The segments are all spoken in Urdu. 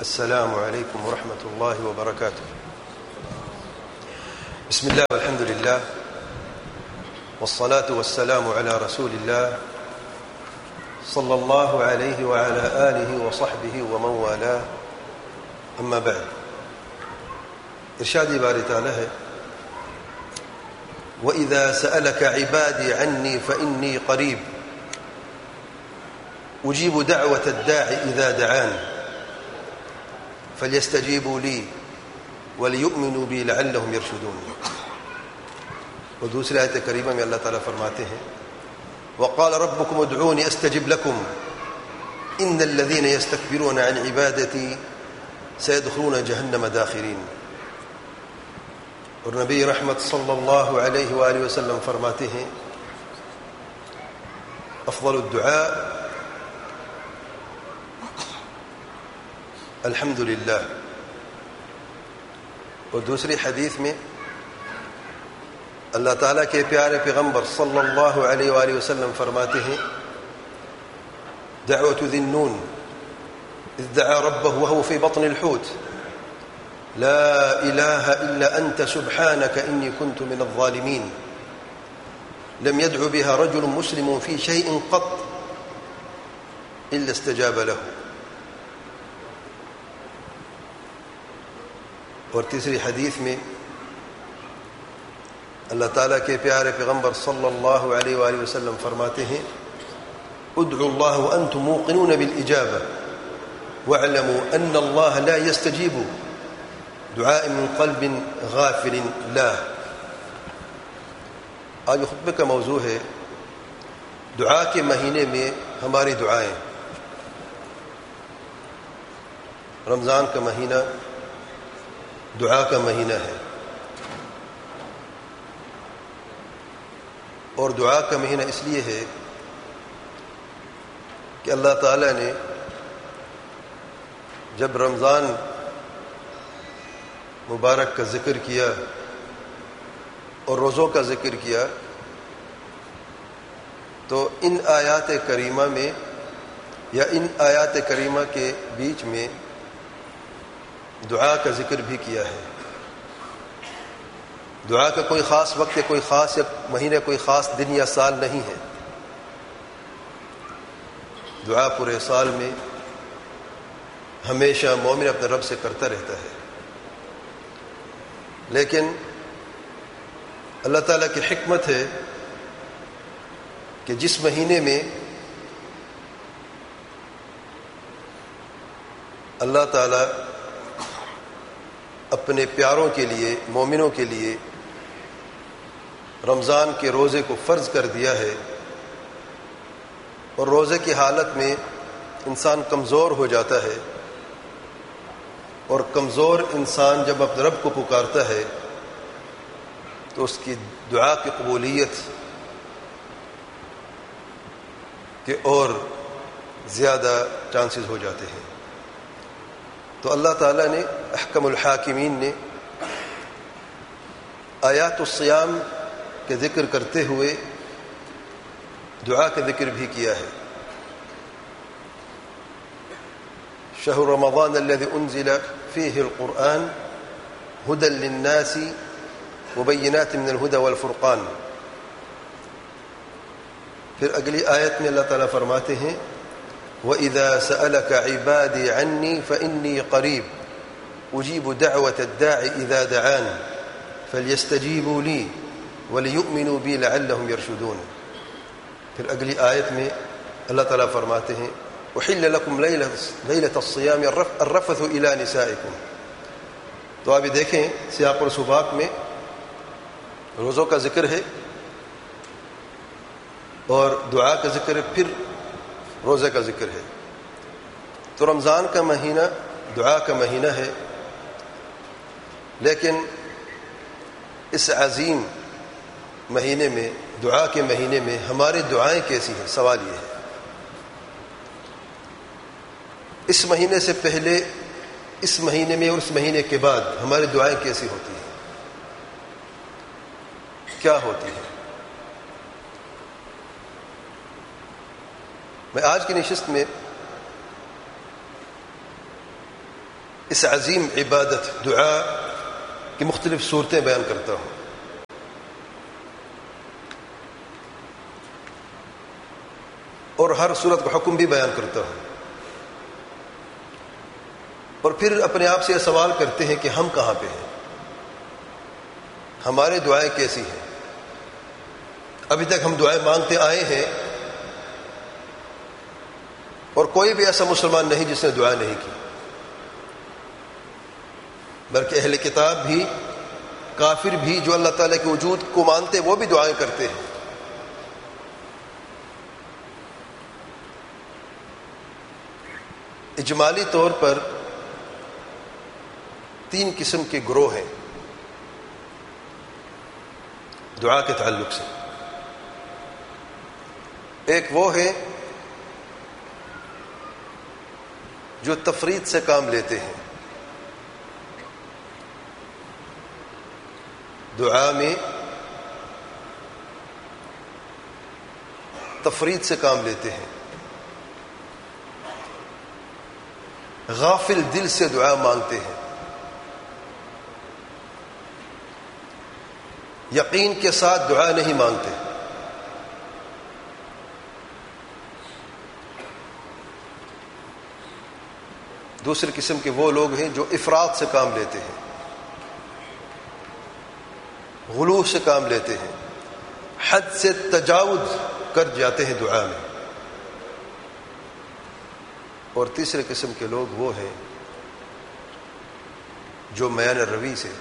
السلام عليكم ورحمة الله وبركاته. بسم الله والحمد لله والصلاة والسلام على رسول الله صلى الله عليه وعلى آله وصحبه ومن والاه. أما بعد، ارشادی باری تعالی ہے وَإِذَا سَأَلَكَ عِبَادِي عَنِّي فَإِنِّي قَرِيبٌ أُجِيبُ دَعْوَةَ الدَّاعِ إِذَا دَعَانِ فَلْيَسْتَجِيبُوا لِي وَلْيُؤْمِنُوا بِي لَعَلَّهُمْ يَرْشُدُونَ. اور دوسری آیت کریمہ میں اللہ تعالیٰ فرماتے ہیں وَقَالَ رَبُّكُمُ ادْعُونِي أَسْتَجِبْ لَكُمْ إِنَّ الَّذِينَ يَسْتَكْبِرُونَ عَنْ عِبَادَتِي سَيَدْخُلُونَ جَهَنَّمَ دَاخِرِينَ. اور نبی رحمت صلی اللہ علیہ وآلہ وسلم فرماتے ہیں افضل الدعاء الحمد للہ. اور دوسری حدیث میں اللہ تعالیٰ کے پیارے پیغمبر صلی اللہ علیہ وآلہ وسلم فرماتے ہیں دعوة ذی النون اذ دعا ربه وهو في بطن الحوت لا إله إلا أنت سبحانك إني كنت من الظالمين. لم يدع بها رجل مسلم في شيء قط إلا استجاب له. اور تیسری حدیث میں اللہ تعالیٰ کے پیارے پیغمبر صلی اللہ علیہ وآلہ وسلم فرماتے ہیں ادعوا الله وأنتم موقنون بالإجابة واعلموا أن الله لا يستجيب دعاء من قلب غافل لا. آج خطبے کا موضوع ہے دعا کے مہینے میں ہماری دعائیں. رمضان کا مہینہ دعا کا مہینہ ہے اور دعا کا مہینہ اس لیے ہے کہ اللہ تعالیٰ نے جب رمضان مبارک کا ذکر کیا اور روزوں کا ذکر کیا تو ان آیات کریمہ میں یا ان آیات کریمہ کے بیچ میں دعا کا ذکر بھی کیا ہے. دعا کا کوئی خاص وقت ہے، کوئی خاص مہینہ، کوئی خاص دن یا سال نہیں ہے. دعا پورے سال میں ہمیشہ مومن اپنے رب سے کرتا رہتا ہے. لیکن اللہ تعالیٰ کی حکمت ہے کہ جس مہینے میں اللہ تعالیٰ اپنے پیاروں کے لیے، مومنوں کے لیے رمضان کے روزے کو فرض کر دیا ہے اور روزے کی حالت میں انسان کمزور ہو جاتا ہے اور کمزور انسان جب اپنے رب کو پکارتا ہے تو اس کی دعا کی قبولیت کے اور زیادہ چانسز ہو جاتے ہیں. تو اللہ تعالیٰ نے احکم الحاکمین نے آیات الصیام کے ذکر کرتے ہوئے دعا کا ذکر بھی کیا ہے. شہر رمضان الذي انزل فيه القرآن هدى للناس وبينات من الهدى والفرقان. پھر اگلی آیت میں اللہ تعالیٰ فرماتے ہیں وَإِذَا سَأَلَكَ عِبَادِي عَنِّي فَإِنِّي قَرِيبٌ أُجِيبُ دَعْوَةَ الدَّاعِ إِذَا دَعَانِ فَلْيَسْتَجِيبُوا لِي وَلِيُؤْمِنُوا بِي لَعَلَّهُمْ يَرْشُدُونَ. پھر اگلی آیت میں اللہ تعالیٰ فرماتے ہیں احل لکم لیلۃ الصیام الرفث الی نسائکم. تو آپ یہ دیکھیں سیاق و سباق میں روزوں کا ذکر ہے اور دعا کا ذکر ہے، پھر روزے کا ذکر ہے. تو رمضان کا مہینہ دعا کا مہینہ ہے، لیکن اس عظیم مہینے میں، دعا کے مہینے میں ہماری دعائیں کیسی ہیں؟ سوال یہ ہے. اس مہینے سے پہلے، اس مہینے میں اور اس مہینے کے بعد ہماری دعائیں کیسی ہوتی ہیں؟ کیا ہوتی ہیں؟ میں آج کی نشست میں اس عظیم عبادت دعا کی مختلف صورتیں بیان کرتا ہوں. اور ہر صورت کا حکم بھی بیان کرتا ہوں. اور پھر اپنے آپ سے یہ سوال کرتے ہیں کہ ہم کہاں پہ ہیں، ہمارے دعائیں کیسی ہیں. ابھی تک ہم دعائیں مانگتے آئے ہیں، اور کوئی بھی ایسا مسلمان نہیں جس نے دعا نہیں کی، بلکہ اہل کتاب بھی، کافر بھی جو اللہ تعالیٰ کے وجود کو مانتے وہ بھی دعائیں کرتے ہیں. اجمالی طور پر 3 قسم کے گروہ ہیں دعا کے تعلق سے. ایک وہ ہے جو تفرید سے کام لیتے ہیں، دعا میں تفرید سے کام لیتے ہیں، غافل دل سے دعا مانگتے ہیں، یقین کے ساتھ دعا نہیں مانگتے. دوسری قسم کے وہ لوگ ہیں جو افراط سے کام لیتے ہیں، غلو سے کام لیتے ہیں، حد سے تجاوز کر جاتے ہیں دعا میں. اور تیسرے قسم کے لوگ وہ ہیں جو میان روی سے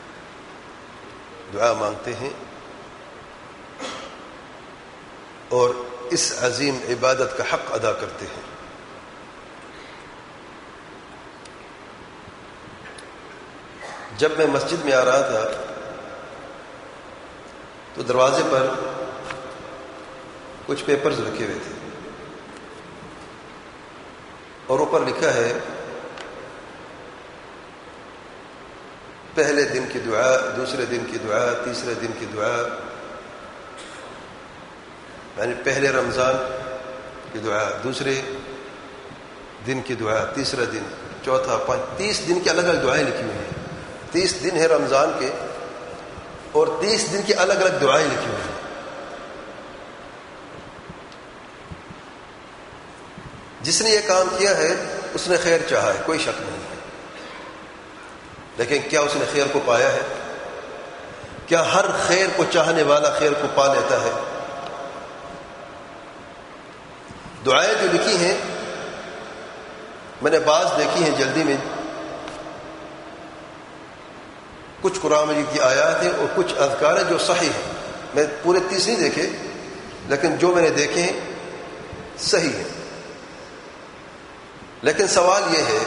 دعا مانگتے ہیں اور اس عظیم عبادت کا حق ادا کرتے ہیں. جب میں مسجد میں آ رہا تھا تو دروازے پر کچھ پیپرز رکھے ہوئے تھے اور اوپر لکھا ہے پہلے دن کی دعا، دوسرے دن کی دعا، تیسرے دن کی دعا، یعنی پہلے رمضان کی دعا، دوسرے دن کی دعا، تیسرا دن، چوتھا، 30 دن کی الگ الگ دعائیں لکھی ہوئی ہیں. 30 دن ہے رمضان کے اور 30 دن کی الگ الگ دعائیں لکھی ہوئی ہیں. جس نے یہ کام کیا ہے اس نے خیر چاہا ہے، کوئی شک نہیں ہے، لیکن کیا اس نے خیر کو پایا ہے؟ کیا ہر خیر کو چاہنے والا خیر کو پا لیتا ہے؟ دعائیں جو لکھی ہیں میں نے بعض دیکھی ہیں جلدی میں، کچھ قرآن مجید کی آیات ہیں اور کچھ اذکار ہیں جو صحیح ہیں. میں پورے 30 نہیں دیکھے، لیکن جو میں نے دیکھے ہیں صحیح ہیں. لیکن سوال یہ ہے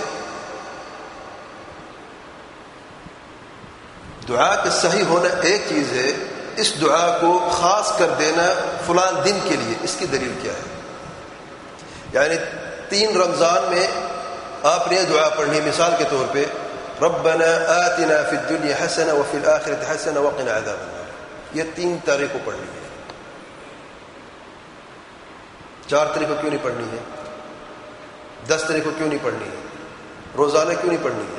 دعا کے صحیح ہونا ایک چیز ہے، اس دعا کو خاص کر دینا فلان دن کے لیے، اس کی دلیل کیا ہے؟ یعنی 3 رمضان میں آپ نے یہ دعا پڑھنی، مثال کے طور پہ ربنا آتنا فی الدنیا حسنہ وفی الآخرۃ حسنہ وقنا عذاب النار، یہ 3 تاریخ کو پڑھنی ہے. 4 تاریخ کو کیوں نہیں پڑھنی ہے؟ 10 تاریخ کو کیوں نہیں پڑھنی ہے؟ روزانہ کیوں نہیں پڑھنی ہے؟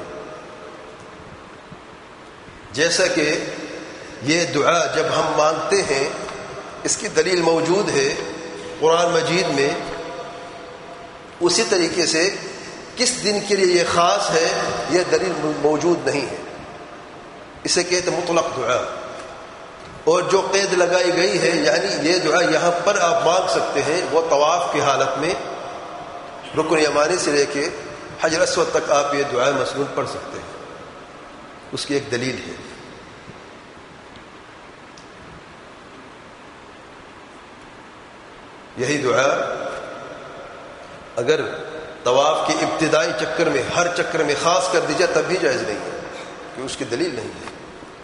جیسا کہ یہ دعا جب ہم مانگتے ہیں اس کی دلیل موجود ہے قرآن مجید میں، اسی طریقے سے کس دن کے لیے یہ خاص ہے یہ دلیل موجود نہیں ہے. اسے کہتے مطلق دعا. اور جو قید لگائی گئی ہے یعنی یہ دعا یہاں پر آپ مانگ سکتے ہیں، وہ طواف کی حالت میں رکن یمانی سے لے کے حجر اسود تک آپ یہ دعا مسنون پڑھ سکتے ہیں. اس کی ایک دلیل ہے. یہی دعا اگر طواف کے ابتدائی چکر میں ہر چکر میں خاص کر دی جائے تب بھی جائز نہیں ہے، کہ اس کی دلیل نہیں ہے.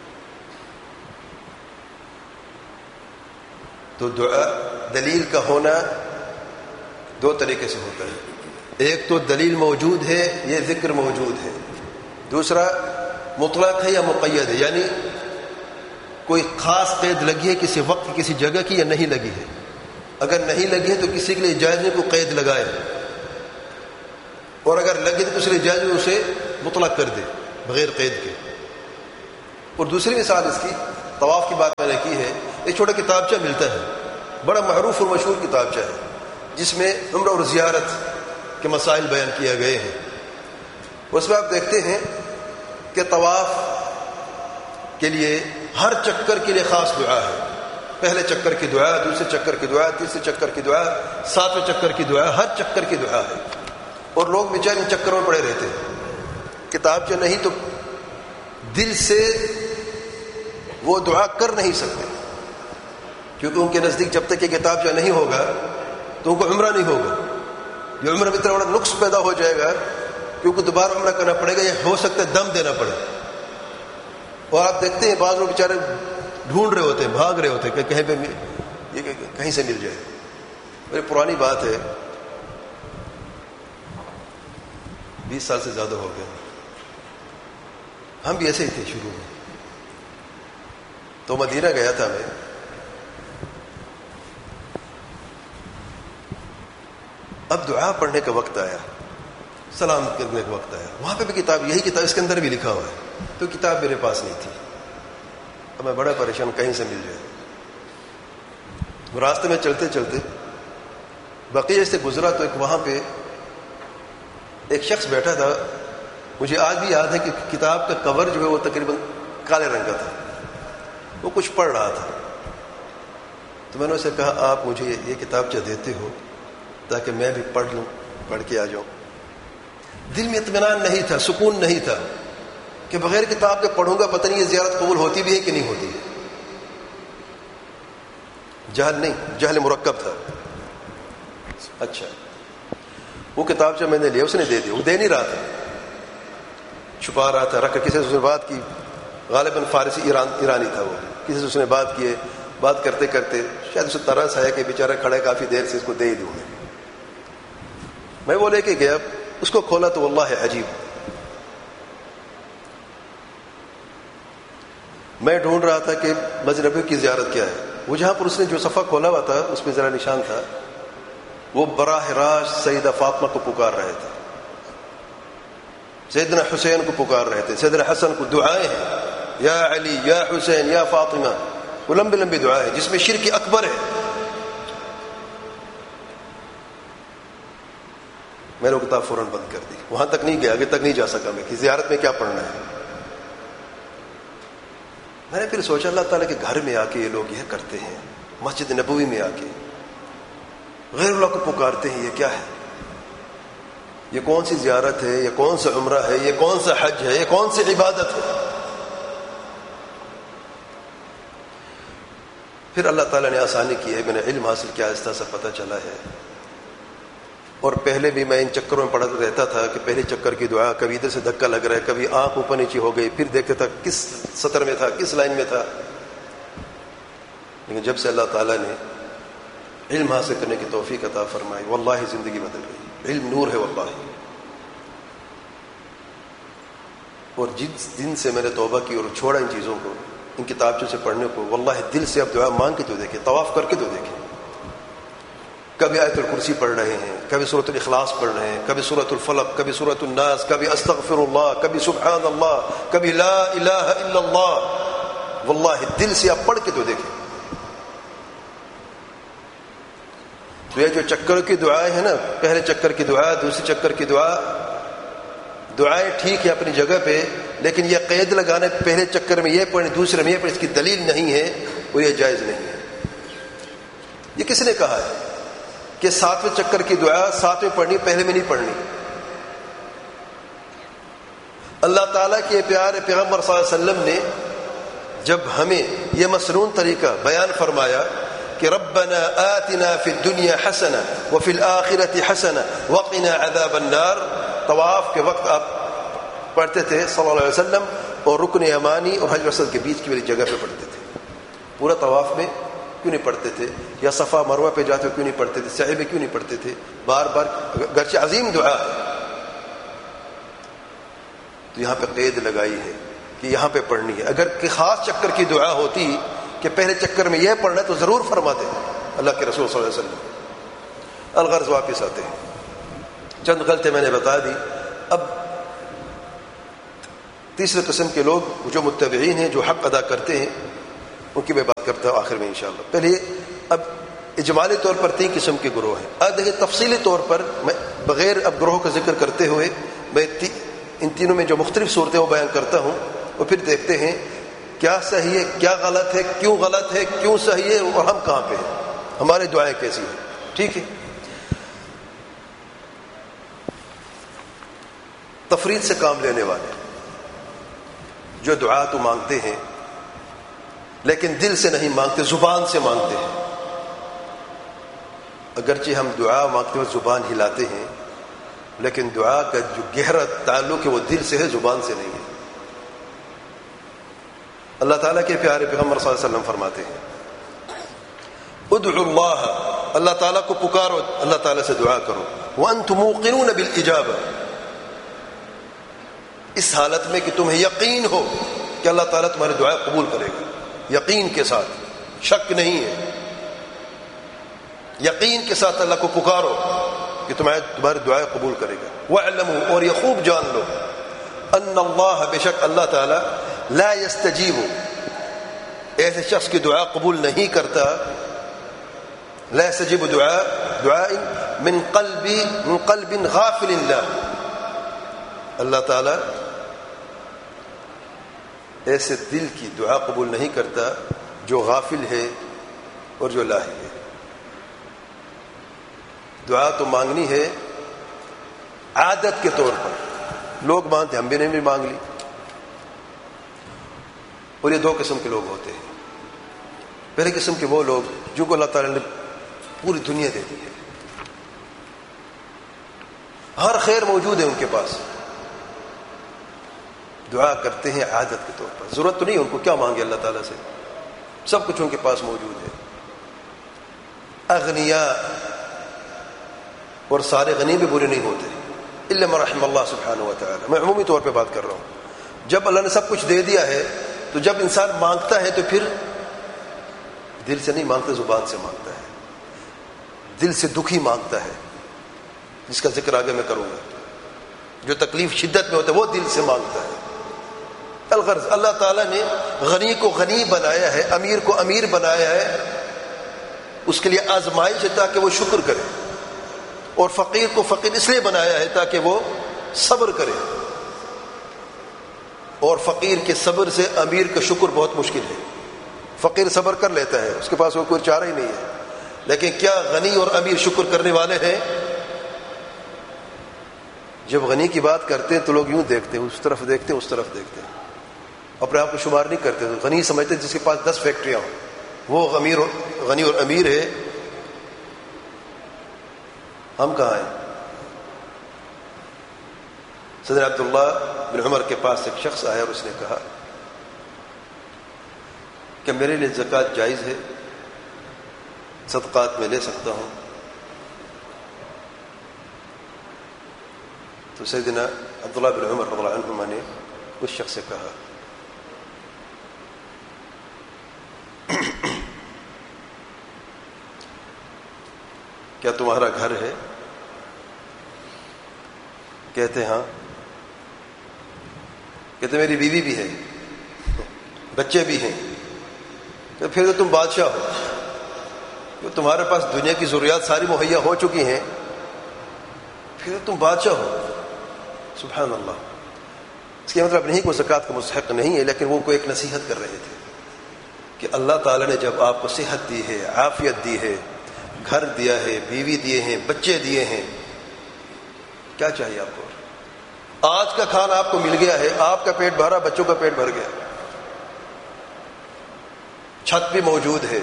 تو دعا دلیل کا ہونا 2 طریقے سے ہوتا ہے. ایک تو دلیل موجود ہے، یہ ذکر موجود ہے. دوسرا مطلق ہے یا مقید ہے، یعنی کوئی خاص قید لگی ہے کسی وقت کسی جگہ کی یا نہیں لگی ہے. اگر نہیں لگی ہے تو کسی کے لیے جائز نہیں کو قید لگائے، اور اگر لگی تو اس لیے جائز اسے مطلق کر دے بغیر قید کے. اور دوسری مثال اس کی طواف کی بات میں نے کی ہے. ایک چھوٹا کتابچہ ملتا ہے, بڑا معروف اور مشہور کتابچہ ہے, جس میں عمرہ اور زیارت کے مسائل بیان کیے گئے ہیں. اس میں آپ دیکھتے ہیں کہ طواف کے لیے ہر چکر کے لیے خاص دعا ہے. پہلے چکر کی دعا, دوسرے چکر کی دعا, تیسرے چکر کی دعا, ساتویں چکر کی دعا, ہر چکر کی دعا ہے. اور لوگ بیچارے ان چکروں میں پڑے رہتے ہیں. کتابچہ نہیں تو دل سے وہ دعا کر نہیں سکتے, کیونکہ ان کے نزدیک جب تک یہ کتابچہ نہیں ہوگا تو ان کو عمرہ نہیں ہوگا. یہ عمرہ میں اتنا بڑا نقص پیدا ہو جائے گا کیونکہ دوبارہ عمرہ کرنا پڑے گا, یا ہو سکتا ہے دم دینا پڑے. اور آپ دیکھتے ہیں بعض لوگ بیچارے ڈھونڈ رہے ہوتے ہیں, بھاگ رہے ہوتے ہیں کہ کہیں پہ یہ کہیں سے مل جائے. میری پرانی بات ہے, 20 سال سے زیادہ ہو گیا. ہم بھی ایسے ہی تھے شروع میں. تو مدینہ گیا تھا میں, اب دعا پڑھنے کا وقت آیا, سلام کرنے کا وقت آیا. وہاں پہ بھی کتاب, یہی کتاب اس کے اندر بھی لکھا ہوا ہے, تو کتاب میرے پاس نہیں تھی. اب میں بڑا پریشان, کہیں سے مل جائے. راستے میں چلتے چلتے بقیہ سے گزرا تو ایک وہاں پہ ایک شخص بیٹھا تھا. مجھے آج بھی یاد ہے کہ کتاب کا کور جو ہے وہ تقریباً کالے رنگ کا تھا. وہ کچھ پڑھ رہا تھا. تو میں نے اسے کہا, آپ مجھے یہ کتابچہ دیتے ہو تاکہ میں بھی پڑھ لوں, پڑھ کے آ جاؤں. دل میں اطمینان نہیں تھا, سکون نہیں تھا کہ بغیر کتاب کے پڑھوں گا, پتہ نہیں یہ زیارت قبول ہوتی بھی ہے کہ نہیں ہوتی ہے. جہل نہیں, جہل مرکب تھا. اچھا, وہ کتابچہ میں نے لیا, اس نے دے دیا. وہ دے نہیں رہا تھا, چھپا رہا تھا, رکھ کر. کسی سے اس نے بات کی, غالباً فارسی ایرانی تھا وہ. کسی سے اس نے بات کی, بات کرتے کرتے شاید اسے ترس آیا کہ بیچارہ کھڑا ہے کافی دیر سے, اس کو دے ہی دوں میں وہ لے کے گیا. اس کو کھولا تو واللہ عجیب, میں ڈھونڈ رہا تھا کہ مسجد نبوی کی زیارت کیا ہے. وہ جہاں پر اس نے جو صفحہ کھولا ہوا تھا اس پہ ذرا نشان تھا, وہ براہ راست سیدہ فاطمہ کو پکار رہے تھے, سیدنا حسین کو پکار رہے تھے, سیدنا حسن کو. دعائیں ہیں, یا علی, یا حسین, یا فاطمہ. وہ لمبی لمبی دعائیں ہیں جس میں شرک اکبر ہے. میں نے وہ کتاب فوراً بند کر دی. وہاں تک نہیں گیا, آگے تک نہیں جا سکا میں کہ زیارت میں کیا پڑھنا ہے. میں نے پھر سوچا اللہ تعالیٰ کے گھر میں آ کے یہ لوگ یہ کرتے ہیں, مسجد نبوی میں آ کے غیر اللہ کو پکارتے ہیں, یہ کیا ہے؟ یہ کون سی زیارت ہے؟ یہ کون سا عمرہ ہے؟ یہ کون سا حج ہے؟ یہ کون سی عبادت ہے؟ پھر اللہ تعالیٰ نے آسانی کی ہے, میں نے علم حاصل کیا, آہستہ سا پتہ چلا ہے. اور پہلے بھی میں ان چکروں میں پڑا رہتا تھا کہ پہلے چکر کی دعا, کبھی ادھر سے دھکا لگ رہا ہے, کبھی آنکھ اوپر نیچے ہو گئی, پھر دیکھتا تھا کس سطر میں تھا, کس لائن میں تھا. لیکن جب سے اللہ تعالیٰ نے علم حاصل کرنے کی توفیق عطا فرمائی, واللہ زندگی بدل گئی. علم نور ہے واللہ. اور جس دن سے میں نے توبہ کی اور چھوڑا ان چیزوں کو, ان کتابچوں سے پڑھنے کو, واللہ دل سے اب دعا مانگ کے تو دیکھیں, طواف کر کے تو دیکھیں. کبھی آیت الکرسی پڑھ رہے ہیں, کبھی سورۃ الاخلاص پڑھ رہے ہیں, کبھی سورۃ الفلق, کبھی سورۃ الناس, کبھی استغفر اللہ, کبھی سبحان اللہ, کبھی لا الہ الا اللہ. واللہ دل سے آپ پڑھ کے تو دیکھیں. تو یہ جو چکر کی دعائیں ہیں نا, پہلے چکر کی دعا, دوسرے چکر کی دعا, دعائیں ٹھیک ہے اپنی جگہ پہ, لیکن یہ قید لگانے پہلے چکر میں یہ پڑھیں دوسرے میں یہ پڑھیں, اس کی دلیل نہیں ہے اور یہ جائز نہیں ہے. یہ کس نے کہا ہے کہ 7ویں چکر کی دعا 7ویں پڑھنی, پہلے میں نہیں پڑھنی؟ اللہ تعالیٰ کے پیارے پیغمبر صلی اللہ علیہ وسلم نے جب ہمیں یہ مسنون طریقہ بیان فرمایا کہ ربنا آتنا فی الدنیا حسنہ وفی الآخرۃ حسنہ وقنا عذاب النار, طواف کے وقت آپ پڑھتے تھے صلی اللہ علیہ وسلم, اور رکن یمانی اور حجر اسود کے بیچ کی والی جگہ پہ پڑھتے تھے. پورا طواف میں کیوں نہیں پڑھتے تھے؟ یا صفا مروہ پہ جاتے کیوں نہیں پڑھتے تھے؟ سعی میں کیوں نہیں پڑھتے تھے؟ بار بار, گرچہ عظیم دعا ہے, تو یہاں پہ قید لگائی ہے کہ یہاں پہ پڑھنی ہے. اگر کہ خاص چکر کی دعا ہوتی کہ پہلے چکر میں یہ پڑھنا ہے تو ضرور فرماتے اللہ کے رسول صلی اللہ علیہ وسلم. الغرض واپس آتے ہیں, چند غلطی میں نے بتا دی. اب تیسرے قسم کے لوگ جو متبعین ہیں، جو حق ادا کرتے ہیں، ان کی میں بات کرتا ہوں آخر میں انشاءاللہ. پہلے اب اجمالی طور پر 3 قسم کے گروہ ہیں. اب دیکھیں تفصیلی طور پر میں بغیر اب گروہ کا ذکر کرتے ہوئے میں ان تینوں میں جو مختلف صورتیں وہ بیان کرتا ہوں، اور پھر دیکھتے ہیں کیا صحیح ہے، کیا غلط ہے، کیوں غلط ہے، کیوں صحیح ہے، اور ہم کہاں پہ ہیں، ہماری دعائیں کیسی ہیں. ٹھیک ہے. تفرید سے کام لینے والے جو دعا تو مانگتے ہیں لیکن دل سے نہیں مانگتے، زبان سے مانگتے ہیں. اگرچہ ہم دعا مانگتے ہوئے زبان ہلاتے ہیں، لیکن دعا کا جو گہرا تعلق ہے وہ دل سے ہے، زبان سے نہیں ہے. اللہ تعالیٰ کے پیارے پیغمبر صلی اللہ علیہ وسلم فرماتے ہیں ادعوا اللہ، اللہ تعالیٰ کو پکارو، اللہ تعالیٰ سے دعا کرو، وانتم موقنون بالاجابہ، اس حالت میں کہ تمہیں یقین ہو کہ اللہ تعالیٰ تمہاری دعا قبول کرے گا. یقین کے ساتھ، شک نہیں ہے، یقین کے ساتھ اللہ کو پکارو کہ تمہاری دعائیں قبول کرے گا. وَاعْلَمُوا، اور یہ خوب جان لو، ان اللہ، بے شک اللہ تعالی، لا یستجیب، ایسے شخص کی دعا قبول نہیں کرتا. لا یستجیب دعاء من قلب غافل اللہ تعالی ایسے دل کی دعا قبول نہیں کرتا جو غافل ہے اور جو لاہی ہے. دعا تو مانگنی ہے عادت کے طور پر، لوگ مانگتے، ہم بھی نے بھی مانگ لی. اور یہ 2 قسم کے لوگ ہوتے ہیں. پہلے قسم کے وہ لوگ جن کو اللہ تعالیٰ نے پوری دنیا دے دی ہے، ہر خیر موجود ہے ان کے پاس، دعا کرتے ہیں عادت کے طور پر. ضرورت تو نہیں ان کو کیا مانگے اللہ تعالیٰ سے، سب کچھ ان کے پاس موجود ہے. اغنیاء، اور سارے غنی بھی برے نہیں ہوتے، الا من رحم اللہ سبحانہ و تعالی. میں عمومی طور پہ بات کر رہا ہوں. جب اللہ نے سب کچھ دے دیا ہے تو جب انسان مانگتا ہے تو پھر دل سے نہیں مانگتا، زبان سے مانگتا ہے، دل سے دکھی مانگتا ہے، جس کا ذکر آگے میں کروں گا. جو تکلیف شدت میں ہوتا ہے وہ دل سے مانگتا ہے. الغرض اللہ تعالیٰ نے غنی کو غنی بنایا ہے، امیر کو امیر بنایا ہے، اس کے لیے آزمائش ہے تاکہ وہ شکر کرے، اور فقیر کو فقیر اس لیے بنایا ہے تاکہ وہ صبر کرے. اور فقیر کے صبر سے امیر کا شکر بہت مشکل ہے. فقیر صبر کر لیتا ہے، اس کے پاس وہ کوئی چارہ ہی نہیں ہے، لیکن کیا غنی اور امیر شکر کرنے والے ہیں؟ جب غنی کی بات کرتے ہیں تو لوگ یوں دیکھتے ہیں، اس طرف دیکھتے ہیں، اس طرف دیکھتے ہیں، اپنے آپ کو شمار نہیں کرتے. غنی سمجھتے جس کے پاس 10 فیکٹریاں ہوں، وہ غنی اور امیر ہے. ہم کہاں ہیں؟ صدر عبداللہ بن عمر کے پاس ایک شخص آیا اور اس نے کہا کہ میرے لیے زکوٰۃ جائز ہے، صدقات میں لے سکتا ہوں؟ تو سیدنا عبداللہ بن عمر رضی اللہ عنہما نے اس شخص سے کہا کیا تمہارا گھر ہے؟ کہتے ہاں. کہتے میری بیوی بھی ہے، بچے بھی ہیں. کہ پھر تو تم بادشاہ ہو، کہ تمہارے پاس دنیا کی ضروریات ساری مہیا ہو چکی ہیں، پھر تم بادشاہ ہو. سبحان اللہ. اس کا مطلب نہیں کہ وہ زکوٰۃ کا مستحق نہیں ہے، لیکن وہ کو ایک نصیحت کر رہے تھے کہ اللہ تعالیٰ نے جب آپ کو صحت دی ہے، عافیت دی ہے، گھر دیا ہے، بیوی دیے ہیں، بچے دیے ہیں، کیا چاہیے آپ کو؟ آج کا کھانا آپ کو مل گیا ہے، آپ کا پیٹ بھرا، بچوں کا پیٹ بھر گیا، چھت بھی موجود ہے،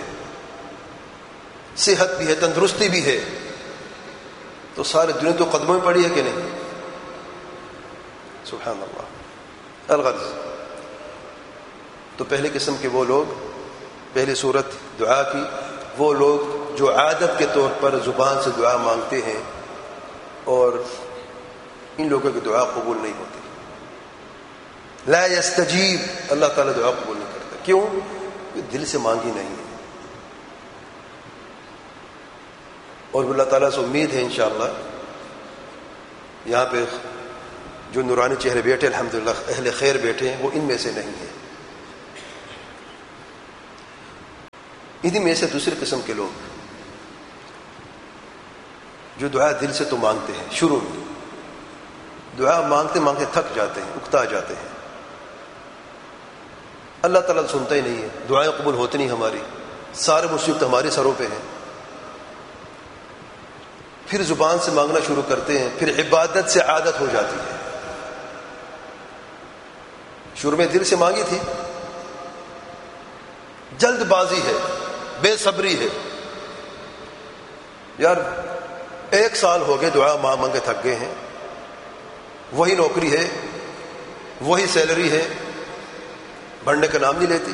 صحت بھی ہے، تندرستی بھی ہے، تو سارے دنیا تو قدموں میں پڑی ہے کہ نہیں؟ سبحان اللہ. الغرض تو پہلے قسم کے وہ لوگ، پہلی صورت دعا کی، وہ لوگ جو عادت کے طور پر زبان سے دعا مانگتے ہیں، اور ان لوگوں کی دعا قبول نہیں ہوتی. لا یستجیب، اللہ تعالیٰ دعا قبول نہیں کرتا. کیوں؟ دل سے مانگی نہیں ہے. اور اللہ تعالیٰ سے امید ہے انشاءاللہ یہاں پہ جو نورانی چہرے بیٹھے الحمدللہ اہل خیر بیٹھے ہیں وہ ان میں سے نہیں ہیں. انہی میں سے دوسری قسم کے لوگ جو دعا دل سے تو مانگتے ہیں، شروع میں دعا مانگتے مانگتے تھک جاتے ہیں، اکتا جاتے ہیں، اللہ تعالیٰ سنتا ہی نہیں ہے، دعائیں قبول ہوتی نہیں ہماری، سارے مصیبت ہمارے سروں پہ ہیں. پھر زبان سے مانگنا شروع کرتے ہیں، پھر عبادت سے عادت ہو جاتی ہے. شروع میں دل سے مانگی تھی، جلد بازی ہے، بے صبری ہے، یار 1 سال ہو گئے دعا مانگ کے تھک گئے ہیں، وہی نوکری ہے، وہی سیلری ہے، بڑھنے کا نام نہیں لیتی،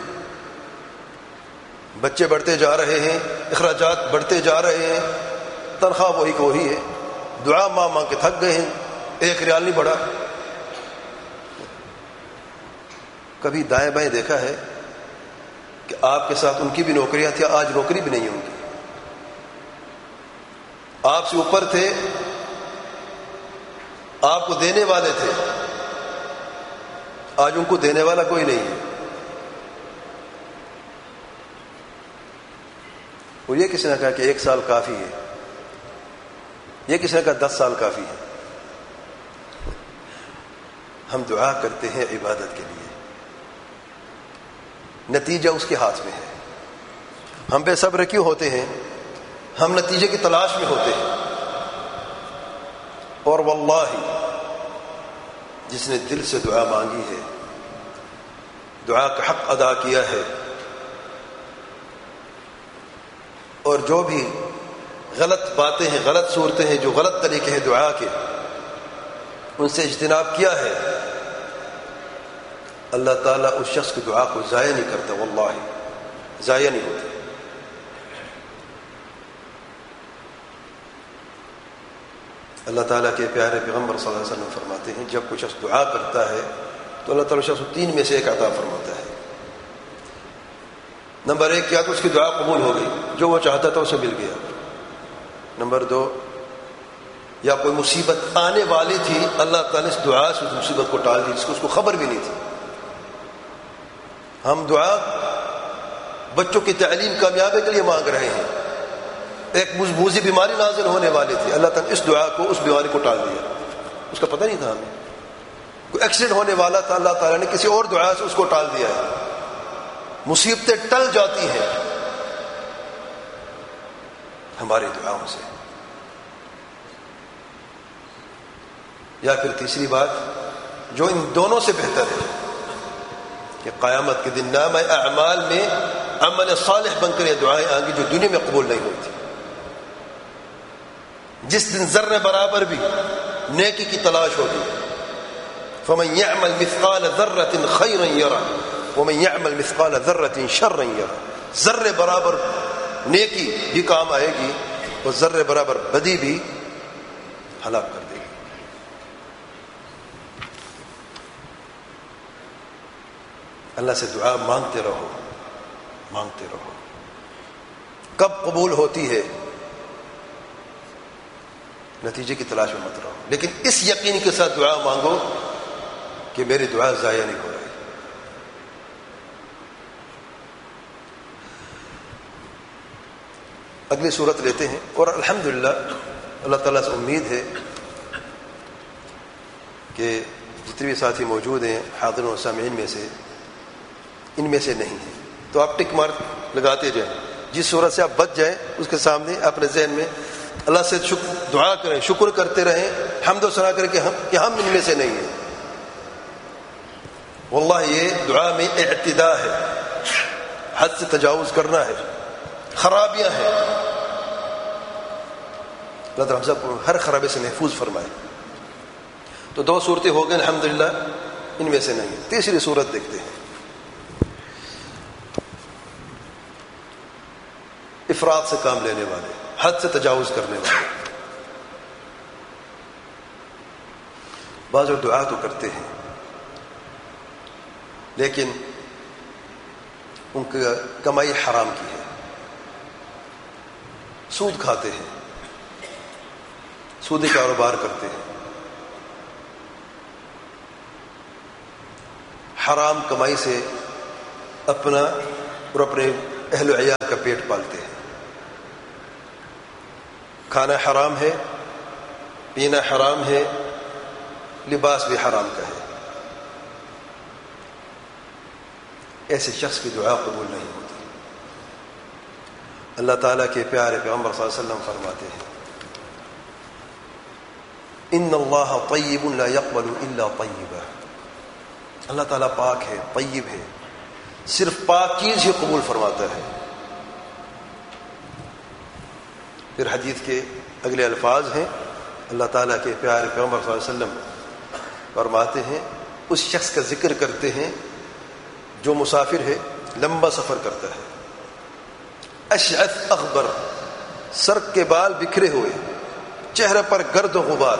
بچے بڑھتے جا رہے ہیں، اخراجات بڑھتے جا رہے ہیں، تنخواہ وہی کو وہی ہے، دعا مانگ کے تھک گئے ہیں، 1 ریال نہیں بڑھا. کبھی دائیں بائیں دیکھا ہے کہ آپ کے ساتھ ان کی بھی نوکریاں تھیں، آج نوکری بھی نہیں ہوں گی؟ آپ سے اوپر تھے، آپ کو دینے والے تھے، آج ان کو دینے والا کوئی نہیں ہے. اور یہ کسی نے کہا کہ 1 سال کافی ہے، یہ کسی نے کہا 10 سال کافی ہے. ہم دعا کرتے ہیں عبادت کے لیے، نتیجہ اس کے ہاتھ میں ہے. ہم بے صبر کیوں ہوتے ہیں؟ ہم نتیجے کی تلاش میں ہوتے ہیں. اور واللہ جس نے دل سے دعا مانگی ہے، دعا کا حق ادا کیا ہے، اور جو بھی غلط باتیں ہیں، غلط صورتیں ہیں، جو غلط طریقے ہیں دعا کے، ان سے اجتناب کیا ہے، اللہ تعالیٰ اس شخص کی دعا کو ضائع نہیں کرتا. واللہ ضائع نہیں ہوتی. اللہ تعالیٰ کے پیارے پیغمبر صلی اللہ علیہ وسلم فرماتے ہیں جب کوئی شخص دعا کرتا ہے تو اللہ تعالیٰ شخص کو 3 میں سے 1 عطا فرماتا ہے. نمبر 1 کیا تو اس کی دعا قبول ہو گئی، جو وہ چاہتا تھا اسے مل گیا. نمبر 2 یا کوئی مصیبت آنے والی تھی، اللہ تعالیٰ نے اس دعا سے اس مصیبت کو ٹال دی جس کو اس کو خبر بھی نہیں تھی. ہم دعا بچوں کی تعلیم کامیابی کے لیے مانگ رہے ہیں، ایک موذی بیماری نازل ہونے والی تھی، اللہ تعالیٰ نے اس دعا کو، اس بیماری کو ٹال دیا. اس کا پتہ نہیں تھا ہمیں. کوئی ایکسیڈنٹ ہونے والا تھا، اللہ تعالیٰ نے کسی اور دعا سے اس کو ٹال دیا ہے. مصیبتیں ٹل جاتی ہیں ہماری دعاؤں سے. یا پھر تیسری بات جو ان دونوں سے بہتر ہے کہ قیامت کے دن نامہ اعمال میں عمل صالح بن کر یہ دعائیں آئیں گی جو دنیا میں قبول نہیں ہوئی تھی. جس دن ذرے برابر بھی نیکی کی تلاش ہوگی. فمن يعمل مثقال ذرة خيرا يره ومن يعمل مثقال ذرة شرا يره. ذرے برابر نیکی بھی کام آئے گی اور ذرے برابر بدی بھی ہلاک کر دے گی. اللہ سے دعا مانگتے رہو، مانگتے رہو. کب قبول ہوتی ہے نتیجے کی تلاش میں مت رہو، لیکن اس یقین کے ساتھ دعا مانگو کہ میری دعا ضائع نہیں ہو رہی. اگلی صورت لیتے ہیں. اور الحمدللہ اللہ تعالیٰ سے امید ہے کہ جتنے بھی ساتھی موجود ہیں حاضرین و سامعین میں سے ان میں سے نہیں ہیں تو آپ ٹک مارک لگاتے جائیں. جس صورت سے آپ بچ جائیں اس کے سامنے اپنے ذہن میں اللہ سے دعا کریں، شکر کرتے رہیں، حمد و ثنا کریں کہ ہم ان میں سے نہیں ہیں. واللہ یہ دعا میں اعتداء ہے، حد سے تجاوز کرنا ہے، خرابیاں ہیں. اللہ تعالیٰ ہم سب کو ہر خرابی سے محفوظ فرمائے. تو 2 صورتیں ہو گئیں الحمدللہ ان میں سے نہیں. تیسری صورت دیکھتے ہیں. افراد سے کام لینے والے، حد سے تجاوز کرنے والے. بعض لوگ دعا تو کرتے ہیں لیکن ان کی کمائی حرام کی ہے، سود کھاتے ہیں، سودی کاروبار کرتے ہیں. حرام کمائی سے اپنا اور اپنے اہل و عیال کا پیٹ پالتے ہیں. کھانا حرام ہے، پینا حرام ہے، لباس بھی حرام کا ہے. ایسے شخص کی دعا قبول نہیں ہوتی. اللہ تعالیٰ کے پیارے پیغمبر صلی اللہ علیہ وسلم فرماتے ہیں ان اللہ طیب لا يقبل الا طیبا. اللہ تعالیٰ پاک ہے، طیب ہے، صرف پاک چیز ہی قبول فرماتا ہے. پھر حدیث کے اگلے الفاظ ہیں، اللہ تعالیٰ کے پیارے پیغمبر صلی اللہ علیہ وسلم فرماتے ہیں، اس شخص کا ذکر کرتے ہیں جو مسافر ہے، لمبا سفر کرتا ہے، اشعث اغبر، سر کے بال بکھرے ہوئے، چہرے پر گرد و غبار،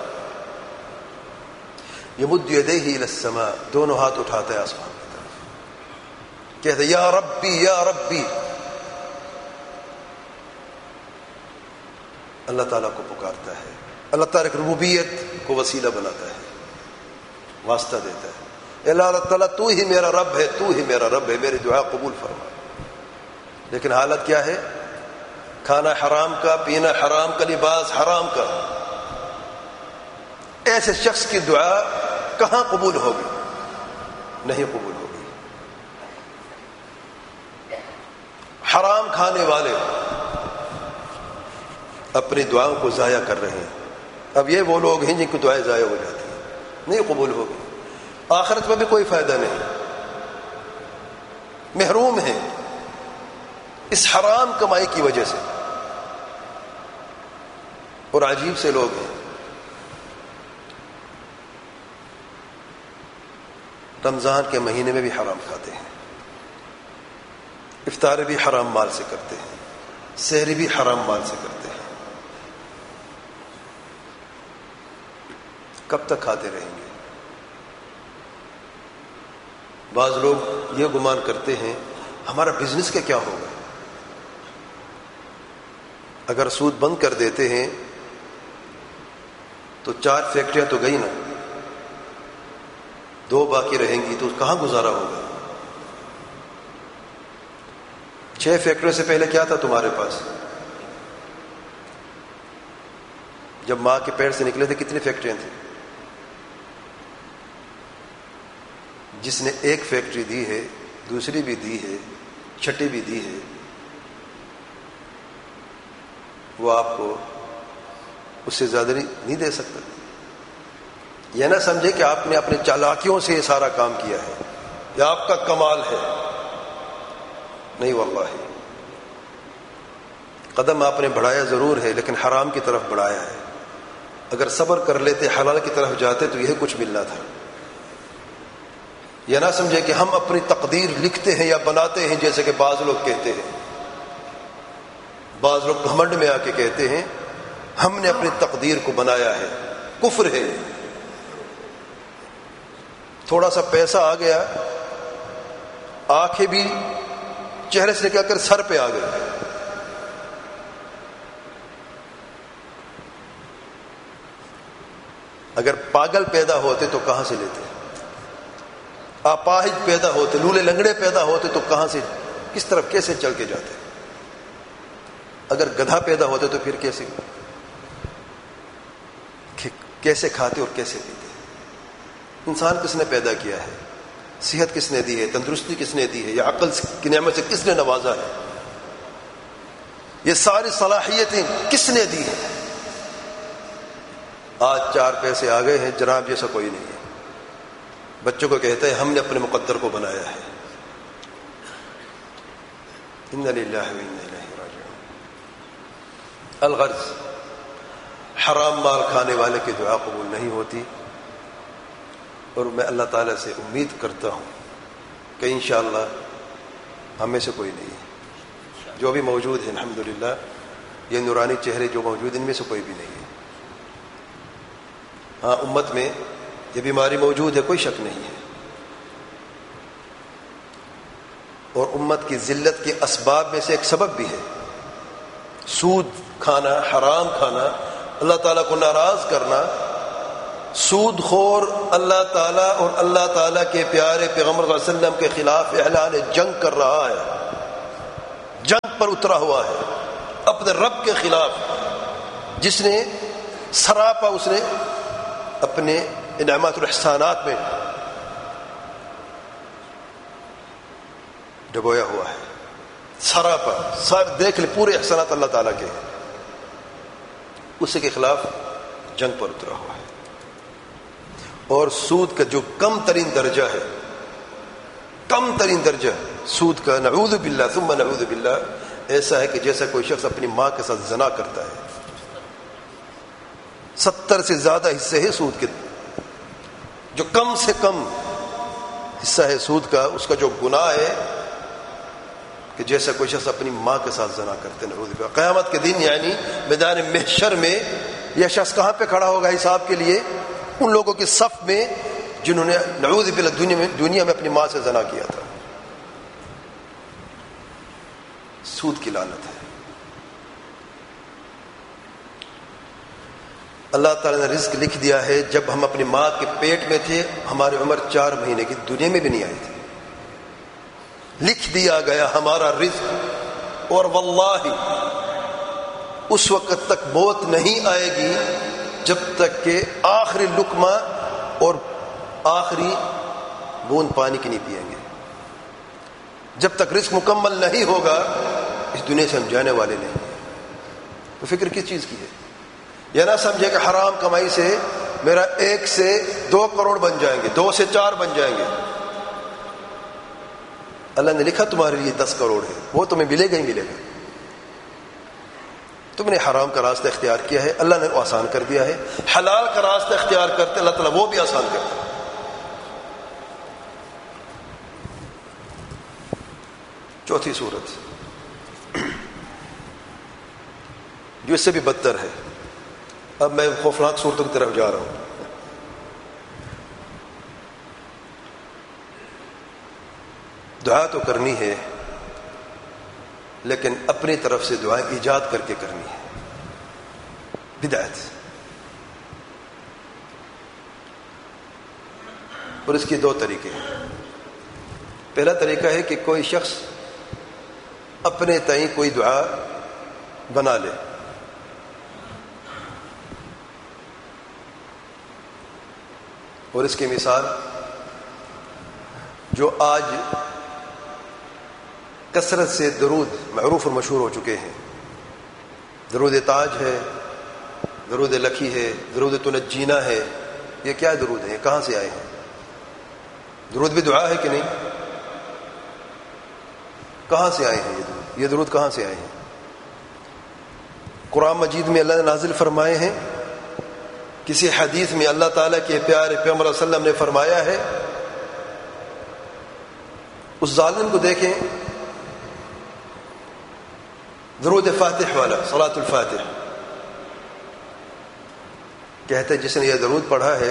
یمد یدیہ الی السماء، دونوں ہاتھ اٹھاتا ہے آسمان کی طرف، کہتا ہے یا ربی یا ربی. اللہ تعالیٰ کو پکارتا ہے، اللہ تعالیٰ کی ربوبیت کو وسیلہ بناتا ہے، واسطہ دیتا ہے، اللہ تعالیٰ تو ہی میرا رب ہے، تو ہی میرا رب ہے، میری دعا قبول فرما. لیکن حالت کیا ہے؟ کھانا حرام کا، پینا حرام کا، لباس حرام کا. ایسے شخص کی دعا کہاں قبول ہوگی؟ نہیں قبول ہوگی. حرام کھانے والے اپنی دعاؤں کو ضائع کر رہے ہیں. اب یہ وہ لوگ ہیں جن کی دعائیں ضائع ہو جاتی ہیں، نہیں قبول ہوگی. آخرت میں بھی کوئی فائدہ نہیں، محروم ہیں اس حرام کمائی کی وجہ سے. اور عجیب سے لوگ ہیں، رمضان کے مہینے میں بھی حرام کھاتے ہیں، افطار بھی حرام مال سے کرتے ہیں، سحری بھی حرام مال سے کرتے ہیں. کب تک کھاتے رہیں گے؟ بعض لوگ یہ گمان کرتے ہیں ہمارا بزنس کا کیا ہوگا؟ اگر سود بند کر دیتے ہیں تو 4 فیکٹریاں تو گئی نا، 2 باقی رہیں گی تو کہاں گزارا ہوگا؟ 6 فیکٹریوں سے پہلے کیا تھا تمہارے پاس؟ جب ماں کے پیٹ سے نکلے تھے کتنی فیکٹریاں تھیں؟ جس نے 1 فیکٹری دی ہے، دوسری بھی دی ہے، چھٹی بھی دی ہے، وہ آپ کو اس سے زیادہ نہیں دے سکتا. یہ نہ سمجھے کہ آپ نے اپنے چالاکیوں سے یہ سارا کام کیا ہے، یہ آپ کا کمال ہے. نہیں واللہ، قدم آپ نے بڑھایا ضرور ہے لیکن حرام کی طرف بڑھایا ہے. اگر صبر کر لیتے، حلال کی طرف جاتے تو یہ کچھ ملنا تھا. یہ نہ سمجھے کہ ہم اپنی تقدیر لکھتے ہیں یا بناتے ہیں، جیسے کہ بعض لوگ کہتے ہیں. بعض لوگ گھمنڈ میں آ کے کہتے ہیں ہم نے اپنی تقدیر کو بنایا ہے. کفر ہے. تھوڑا سا پیسہ آ گیا، آنکھیں بھی چہرے سے نکل کر سر پہ آ گئی. اگر پاگل پیدا ہوتے تو کہاں سے لیتے؟ اپاہج پیدا ہوتے، لولے لنگڑے پیدا ہوتے تو کہاں سے، کس طرف، کیسے چل کے جاتے؟ اگر گدھا پیدا ہوتے تو پھر کیسے کھاتے اور کیسے پیتے؟ انسان کس نے پیدا کیا ہے؟ صحت کس نے دی ہے؟ تندرستی کس نے دی ہے؟ یا عقل کی نعمت سے کس نے نوازا ہے؟ یہ ساری صلاحیتیں کس نے دی ہیں؟ آج 4 پیسے آ گئے ہیں، جناب جیسا کوئی نہیں ہے. بچوں کو کہتے ہیں ہم نے اپنے مقدر کو بنایا ہے. انا للہ و انا الیہ راجعون. الغرض، حرام مال کھانے والے کی دعا قبول نہیں ہوتی. اور میں اللہ تعالیٰ سے امید کرتا ہوں کہ انشاءاللہ ہم میں سے کوئی نہیں ہے، جو بھی موجود ہے الحمدللہ، یہ نورانی چہرے جو موجود ہیں ان میں سے کوئی بھی نہیں ہے. ہاں، امت میں یہ بیماری موجود ہے، کوئی شک نہیں ہے، اور امت کی ذلت کے اسباب میں سے ایک سبب بھی ہے. سود کھانا، حرام کھانا، اللہ تعالیٰ کو ناراض کرنا، سود خور اللہ تعالیٰ اور اللہ تعالیٰ کے پیارے پیغمبر صلی اللہ علیہ وسلم کے خلاف اعلان جنگ کر رہا ہے، جنگ پر اترا ہوا ہے اپنے رب کے خلاف، جس نے سراپا اس نے اپنے انعامات اور احسانات میں ڈبویا ہوا ہے، سراپا دیکھ لے پورے احسانات اللہ تعالیٰ کے، اسی کے خلاف جنگ پر اترا ہوا ہے۔ اور سود کا جو کم ترین درجہ ہے، کم ترین درجہ سود کا، نعوذ باللہ ثم نعوذ باللہ، ایسا ہے کہ جیسا کوئی شخص اپنی ماں کے ساتھ زنا کرتا ہے۔ 70 سے زیادہ حصے ہیں سود کے، جو کم سے کم حصہ ہے سود کا، اس کا جو گناہ ہے کہ جیسا کوئی شخص اپنی ماں کے ساتھ زنا کرتے ہیں۔ نعوذ باللہ، قیامت کے دن یعنی میدان محشر میں یہ شخص کہاں پہ کھڑا ہوگا حساب کے لیے؟ ان لوگوں کے صف میں جنہوں نے نعوذ باللہ دنیا میں اپنی ماں سے زنا کیا تھا۔ سود کی لعنت ہے۔ اللہ تعالیٰ نے رزق لکھ دیا ہے، جب ہم اپنی ماں کے پیٹ میں تھے ہماری عمر 4 مہینے کی، دنیا میں بھی نہیں آئی تھی، لکھ دیا گیا ہمارا رزق، اور واللہ اس وقت تک موت نہیں آئے گی جب تک کہ آخری لقمہ اور آخری بوند پانی کی نہیں پئیں گے۔ جب تک رزق مکمل نہیں ہوگا اس دنیا سے ہم جانے والے نہیں ہیں۔ تو فکر کس چیز کی ہے؟ یہ نہ سمجھے کہ حرام کمائی سے میرا 1 سے 2 کروڑ بن جائیں گے، 2 سے 4 بن جائیں گے۔ اللہ نے لکھا تمہارے لیے 10 کروڑ ہے، وہ تمہیں ملے گا ہی ملے گا۔ تم نے حرام کا راستہ اختیار کیا ہے، اللہ نے وہ آسان کر دیا ہے۔ حلال کا راستہ اختیار کرتے اللہ تعالیٰ وہ بھی آسان کرتا ہے۔ چوتھی صورت جو اس سے بھی بدتر ہے، اب میں خوفناک صورتوں کی طرف جا رہا ہوں۔ دعا تو کرنی ہے لیکن اپنی طرف سے دعا ایجاد کر کے کرنی ہے، بدعت۔ اور اس کے 2 طریقے ہیں۔ پہلا طریقہ ہے کہ کوئی شخص اپنے تئیں کوئی دعا بنا لے، اور اس کی مثال جو آج کثرت سے درود معروف اور مشہور ہو چکے ہیں، درود تاج ہے، درود لکھی ہے، درود تنجینا ہے، یہ کیا درود ہیں؟ کہاں سے آئے ہیں؟ درود بھی دعا ہے کہ نہیں؟ کہاں سے آئے ہیں یہ درود کہاں سے آئے ہیں؟ قرآن مجید میں اللہ نے نازل فرمائے ہیں، کسی حدیث میں اللہ تعالیٰ کے پیارے پیغمبر صلی اللہ علیہ وسلم نے فرمایا ہے۔ اس ظالم کو دیکھیں، درود فاتح والا، صلاۃ الفاتح، کہتے ہیں جس نے یہ درود پڑھا ہے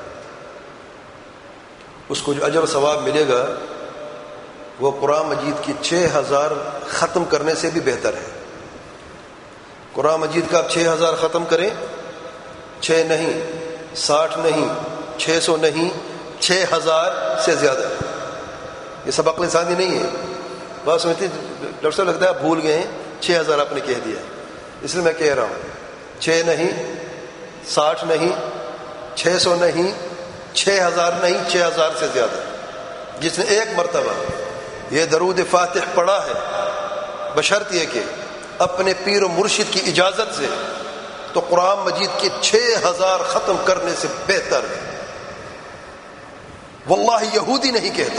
اس کو جو اجر و ثواب ملے گا وہ قرآن مجید کی 6000 ختم کرنے سے بھی بہتر ہے۔ قرآن مجید کا آپ 6000 ختم کریں، 6 نہیں، 60 نہیں، 600 نہیں، 6000 سے زیادہ۔ یہ سب عقل ثانی نہیں ہے، بات سمجھتے ڈاکٹر صاحب لگتا ہے آپ بھول گئے ہیں، 6000 آپ نے کہہ دیا، اس لیے میں کہہ رہا ہوں 6 نہیں، 60 نہیں، 600 نہیں، 6000 نہیں، 6000 سے زیادہ۔ جس نے ایک مرتبہ یہ درود فاتح پڑھا ہے بشرط یہ کہ اپنے پیر و مرشد کی اجازت سے، تو قرآن مجید کے 6000 ختم کرنے سے بہتر ہے۔ واللہ یہودی نہیں کہتا،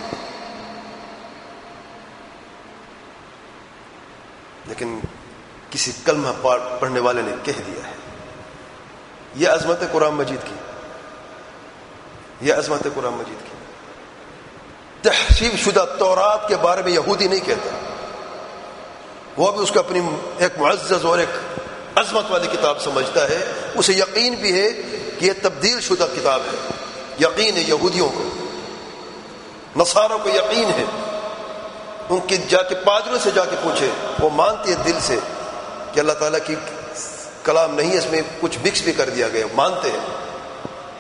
لیکن کسی کلمہ پڑھنے والے نے کہہ دیا ہے۔ یہ عظمت ہے قرآن مجید کی، یہ عظمت ہے قرآن مجید کی۔ تحریف شدہ تورات کے بارے میں یہودی نہیں کہتا، وہ بھی اس کو اپنی ایک معزز اور ایک عظمت والی کتاب سمجھتا ہے، اسے یقین بھی ہے کہ یہ تبدیل شدہ کتاب ہے۔ یقین ہے یہودیوں کو، نصاروں کو یقین ہے، ان کے جا کے پادریوں سے جا کے پوچھے، وہ مانتے ہیں دل سے کہ اللہ تعالیٰ کی کلام نہیں ہے، اس میں کچھ مکس بھی کر دیا گیا، مانتے ہیں۔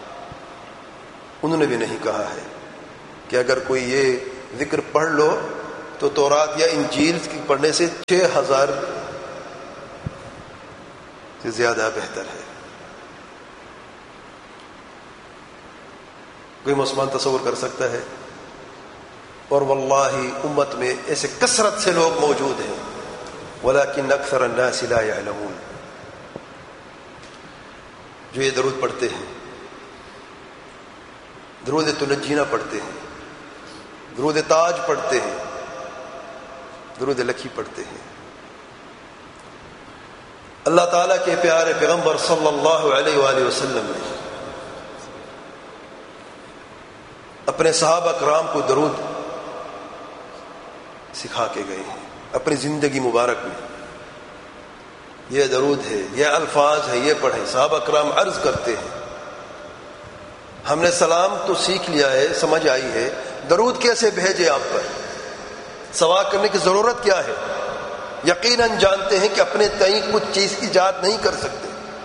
انہوں نے بھی نہیں کہا ہے کہ اگر کوئی یہ ذکر پڑھ لو تو تورات یا انجیل کی پڑھنے سے 6000 سے زیادہ بہتر ہے. کوئی مسلمان تصور کر سکتا ہے؟ اور واللہ امت میں ایسے کثرت سے لوگ موجود ہیں ولیکن اکثر الناس لا يعلمون جو یہ درود پڑھتے ہیں، درود تنجینا پڑھتے ہیں، درود تاج پڑھتے ہیں، درود لکھی پڑھتے ہیں. اللہ تعالیٰ کے پیارے پیغمبر صلی اللہ علیہ وآلہ وسلم نے اپنے صحابہ کرام کو درود سکھا کے گئے ہیں اپنی زندگی مبارک میں. یہ درود ہے، یہ الفاظ ہے، یہ پڑھیں. صحابہ کرام عرض کرتے ہیں ہم نے سلام تو سیکھ لیا ہے، سمجھ آئی ہے، درود کیسے بھیجے آپ پر؟ سوال کرنے کی ضرورت کیا ہے؟ یقیناً جانتے ہیں کہ اپنے تئیں کچھ چیز ایجاد نہیں کر سکتے.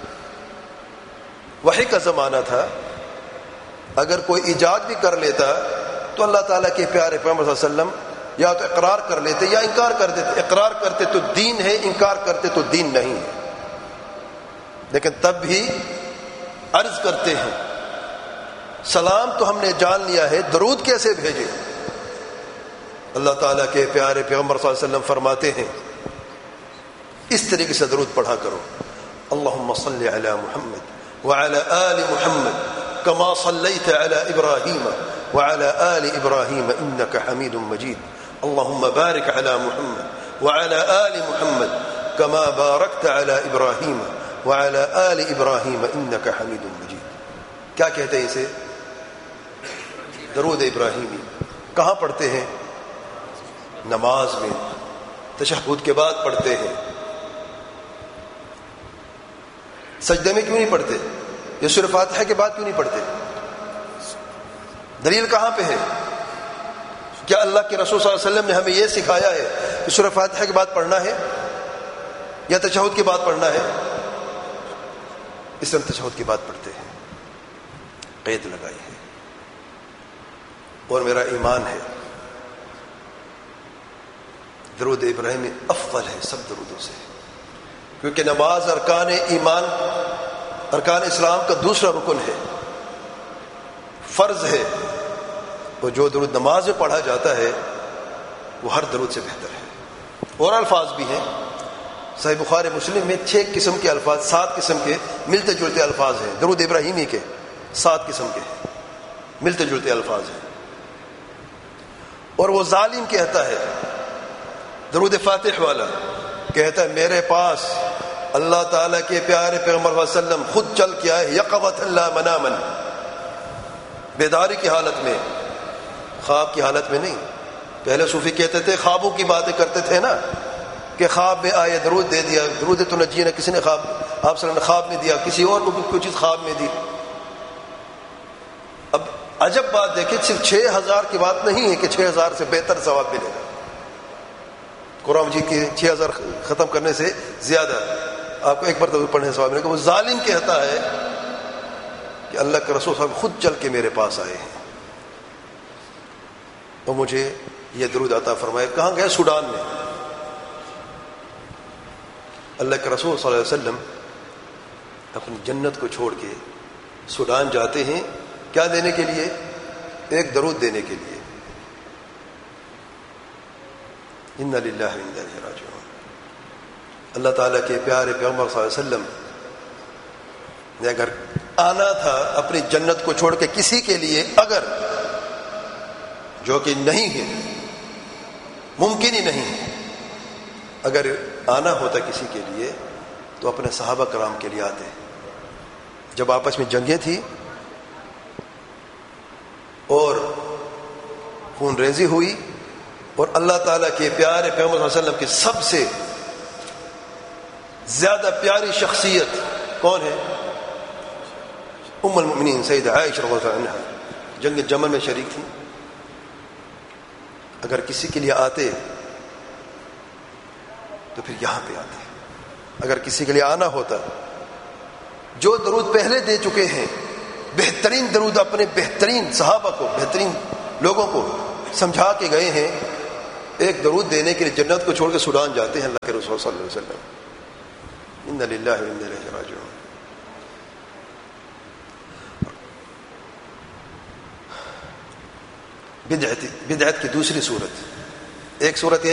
وحی کا زمانہ تھا، اگر کوئی ایجاد بھی کر لیتا تو اللہ تعالیٰ کے پیارے پیغمبر صلی اللہ علیہ وسلم یا تو اقرار کر لیتے یا انکار کر دیتے. اقرار کرتے تو دین ہے، انکار کرتے تو دین نہیں ہے. لیکن تب بھی عرض کرتے ہیں سلام تو ہم نے جان لیا ہے، درود کیسے بھیجے؟ اللہ تعالیٰ کے پیارے پیغمبر صلی اللہ علیہ وسلم فرماتے ہیں اس طریقے سے درود پڑھا کرو. اللہم صلی علی محمد وعلی آل محمد کما صلیت علی ابراہیم وعلی آل ابراہیم انک حمید مجید. اللہم بارک علی محمد وعلی آل محمد کما بارکت علی ابراہیم وعلی آل ابراہیم انک حمید مجید. کیا کہتے ہیں اسے؟ درود ابراہیمی. کہاں پڑھتے ہیں؟ نماز میں تشہد کے بعد پڑھتے ہیں. سجدے میں کیوں نہیں پڑھتے؟ یہ سورہ فاتحہ کے بعد کیوں نہیں پڑھتے؟ دلیل کہاں پہ ہے؟ کیا اللہ کے رسول صلی اللہ علیہ وسلم نے ہمیں یہ سکھایا ہے کہ سورہ فاتحہ کے بعد پڑھنا ہے یا تشہد کے بعد پڑھنا ہے؟ اس لیے تشہد کے بعد پڑھتے ہیں. قید لگائی ہے. اور میرا ایمان ہے درود ابراہیمی افضل ہے سب درودوں سے، کیونکہ نماز ارکان ایمان، ارکان اسلام کا دوسرا رکن ہے، فرض ہے. اور جو درود نماز میں پڑھا جاتا ہے وہ ہر درود سے بہتر ہے. اور الفاظ بھی ہیں صحیح بخاری مسلم میں 6 قسم کے الفاظ، 7 قسم کے ملتے جلتے الفاظ ہیں. درود ابراہیمی کے 7 قسم کے ملتے جلتے الفاظ ہیں. اور وہ ظالم کہتا ہے، درود فاتح والا کہتا ہے میرے پاس اللہ تعالیٰ کے پیارے پیغمبر صلی اللہ علیہ وسلم خود چل کے آئے، یقظۃ لا منامن، بیداری کی حالت میں، خواب کی حالت میں نہیں. پہلے صوفی کہتے تھے خوابوں کی باتیں کرتے تھے نا، کہ خواب میں آئے درود دے دیا. درود تنجینا کسی نے خواب، آپ صلی اللہ علیہ وسلم نے خواب میں دیا، کسی اور کو بھی کوئی چیز خواب میں دی. اب عجب بات دیکھیں، صرف 6000 کی بات نہیں ہے کہ 6000 سے بہتر ثواب ملے گا. قرآن مجید کے 6000 ختم کرنے سے زیادہ آپ کو ایک مرتبہ پڑھنے سے ثواب ملے گا. وہ ظالم کہتا ہے کہ اللہ کے رسول صاحب خود چل کے میرے پاس آئے ہیں اور مجھے یہ درود عطا فرمائے. کہاں گئے؟ سوڈان میں. اللہ کے رسول صلی اللہ علیہ وسلم اپنی جنت کو چھوڑ کے سوڈان جاتے ہیں. کیا دینے کے لیے؟ ایک درود دینے کے لیے. انا للہ و انا الیہ راجعون. اللہ تعالیٰ کے پیارے پیغمبر صلی اللہ علیہ وسلم نے اگر آنا تھا اپنی جنت کو چھوڑ کے کسی کے لیے، اگر، جو کہ نہیں ہے، ممکن ہی نہیں ہے، اگر آنا ہوتا کسی کے لیے تو اپنے صحابہ کرام کے لیے آتے. جب آپس میں جنگیں تھی اور خون ریزی ہوئی اور اللہ تعالیٰ کے پیارے پیغمبر صلی اللہ علیہ وسلم کی سب سے زیادہ پیاری شخصیت کون ہے؟ ام المؤمنین سیدہ عائشہ رضی اللہ عنہا جنگ جمل میں شریک تھی. اگر کسی کے لیے آتے تو پھر یہاں پہ آتے. اگر کسی کے لیے آنا ہوتا، جو درود پہلے دے چکے ہیں بہترین درود اپنے بہترین صحابہ کو، بہترین لوگوں کو سمجھا کے گئے ہیں، ایک درود دینے کے لیے جنت کو چھوڑ کے سودان جاتے ہیں اللہ کے رسول صلی اللہ علیہ وسلم۔ انا للہ و انا الیہ راجعون۔ بدعت کی دوسری صورت، ایک صورت یہ